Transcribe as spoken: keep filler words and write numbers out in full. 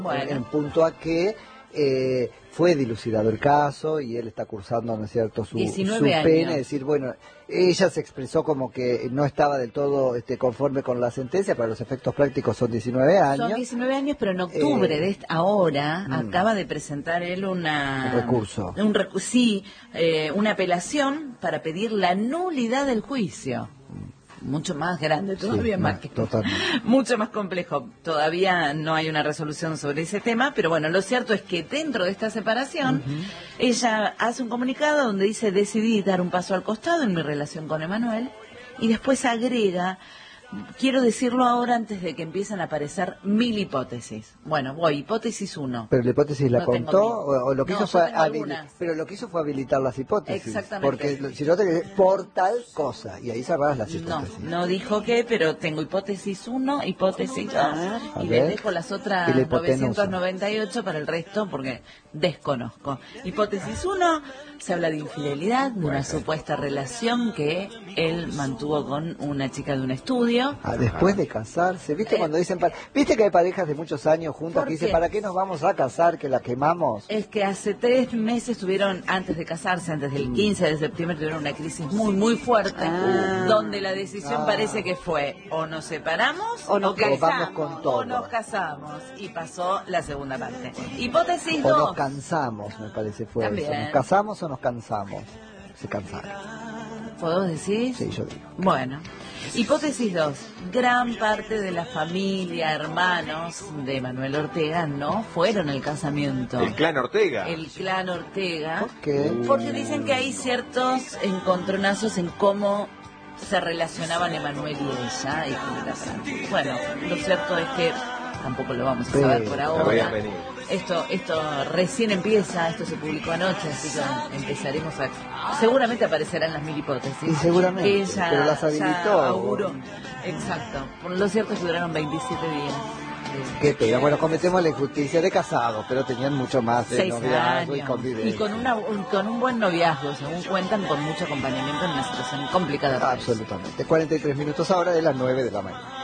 Bueno. En, en punto a que eh, fue dilucidado el caso y él está cursando, ¿no es cierto?, su, su pena. Es decir, bueno, ella se expresó como que no estaba del todo este, conforme con la sentencia, para los efectos prácticos son diecinueve años. Son diecinueve años, pero en octubre eh, de esta, ahora mm, acaba de presentar él una... Un recurso. Un recu sí, eh, una apelación para pedir la nulidad del juicio. Mucho más grande, todavía sí, más no, que totalmente. Mucho más complejo. Todavía no hay una resolución sobre ese tema, pero bueno, lo cierto es que dentro de esta separación, uh-huh. ella hace un comunicado donde dice: decidí dar un paso al costado en mi relación con Emanuel, y después agrega: quiero decirlo ahora antes de que empiecen a aparecer mil hipótesis. Bueno, voy, hipótesis uno. ¿Pero la hipótesis la no contó o, o lo que no, hizo fue habilitar? Pero lo que hizo fue habilitar las hipótesis. Exactamente. Porque si no te decís por tal cosa, y ahí cerrás las hipótesis. No, no dijo qué, pero tengo hipótesis uno, hipótesis dos, y les dejo las otras novecientos noventa y ocho para el resto, porque desconozco. Hipótesis uno, se habla de infidelidad, de una supuesta relación que él mantuvo con una chica de un estudio. Ah, después de casarse, ¿viste? Eh, cuando dicen, ¿viste que hay parejas de muchos años juntas que dicen, ¿para qué nos vamos a casar, que la quemamos? Es que hace tres meses tuvieron, antes de casarse, antes del quince de septiembre, tuvieron una crisis muy, muy fuerte, ah, donde la decisión ah. parece que fue, o nos separamos, o nos o casamos, vamos con todo. o nos casamos, y pasó la segunda parte. Hipótesis o dos. O nos cansamos, me parece fue También. eso. ¿Nos casamos o nos cansamos? Se cansaron. ¿Puedo decir? Sí, yo digo. Bueno. Hipótesis dos. Gran parte de la familia, hermanos de Manuel Ortega no fueron al casamiento. ¿El clan Ortega? El clan Ortega. ¿Por qué? Porque dicen que hay ciertos encontronazos en cómo se relacionaban Emanuel y ella y Julieta Franco. Bueno, lo cierto es que tampoco lo vamos a saber por ahora. Esto, esto recién empieza, esto se publicó anoche, así que empezaremos a... Seguramente aparecerán las mil hipótesis. Y seguramente, ella, pero las habilitó. Ya auguró. Exacto. Lo cierto es que duraron veintisiete días. Qué pena. Bueno, cometemos la injusticia de casados, pero tenían mucho más de noviazgo y convivencia. Y con, una, un, con un buen noviazgo, según cuentan, con mucho acompañamiento en una situación complicada. Absolutamente. cuarenta y tres minutos ahora de las nueve de la mañana.